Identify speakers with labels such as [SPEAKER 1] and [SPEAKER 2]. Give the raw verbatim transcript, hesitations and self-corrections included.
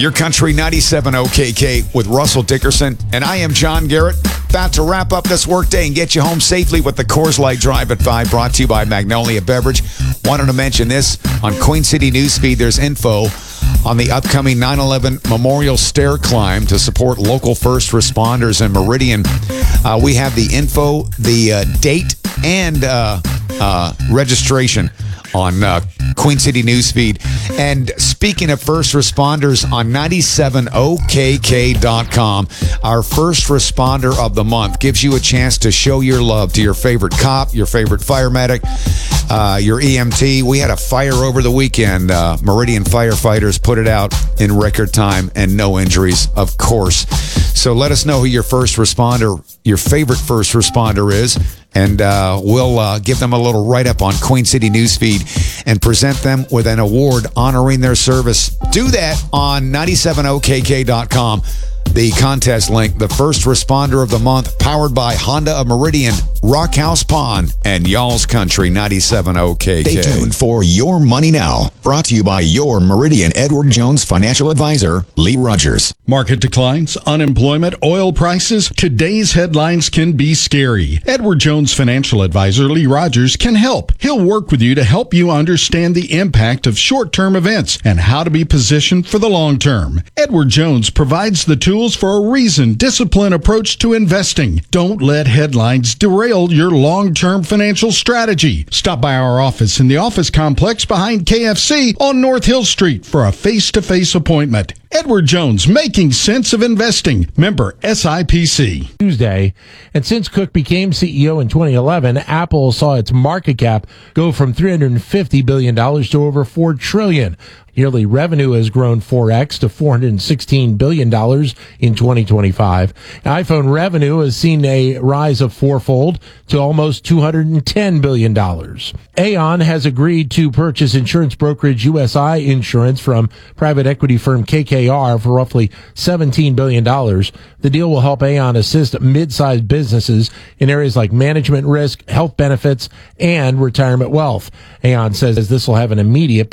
[SPEAKER 1] Your Country ninety-seven O K K with Russell Dickerson, and I am John Garrett. About to wrap up this workday and get you home safely with the Coors Light Drive at five, brought to you by Magnolia Beverage. Wanted to mention this on Queen City Newsfeed. There's info on the upcoming nine eleven Memorial Stair Climb to support local first responders in Meridian. Uh, we have the info, the uh, date, and uh, uh, registration on uh, Queen City Newsfeed. And speaking of first responders, on ninety-seven O K K dot com, our first responder of the month gives you a chance to show your love to your favorite cop, your favorite fire medic, uh, your E M T. We had a fire over the weekend. Uh, Meridian firefighters put it out in record time and no injuries, of course. So let us know who your first responder, your favorite first responder is, and uh, we'll uh, give them a little write-up on Queen City Newsfeed and present them with an award honoring their service. Do that on ninety-seven O K K dot com. The contest link, the first responder of the month, powered by Honda of Meridian, Rockhouse Pond, and Y'all's Country ninety-seven O K K.
[SPEAKER 2] Stay tuned for Your Money Now, brought to you by your Meridian Edward Jones financial advisor, Lee Rogers.
[SPEAKER 3] Market declines, unemployment, oil prices. Today's headlines can be scary. Edward Jones financial advisor, Lee Rogers, can help. He'll work with you to help you understand the impact of short-term events and how to be positioned for the long term. Edward Jones provides the tools for a reasoned, disciplined approach to investing. Don't let headlines derail your long-term financial strategy. Stop by our office in the office complex behind K F C on North Hill Street for a face-to-face appointment. Edward Jones, making sense of investing. Member S I P C.
[SPEAKER 4] Tuesday, and since Cook became C E O in twenty eleven, Apple saw its market cap go from three hundred fifty billion dollars to over four trillion dollars. Yearly revenue has grown four x to four hundred sixteen billion dollars in twenty twenty-five. iPhone revenue has seen a rise of fourfold to almost two hundred ten billion dollars. Aon has agreed to purchase insurance brokerage U S I Insurance from private equity firm K K R for roughly seventeen billion dollars. The deal will help Aon assist mid-sized businesses in areas like management risk, health benefits, and retirement wealth. Aon says this will have an immediate